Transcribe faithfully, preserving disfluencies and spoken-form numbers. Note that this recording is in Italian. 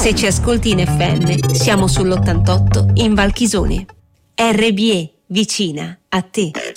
Se ci ascolti in F M, siamo sull'ottantotto in Valchisone. R B E, vicina a te.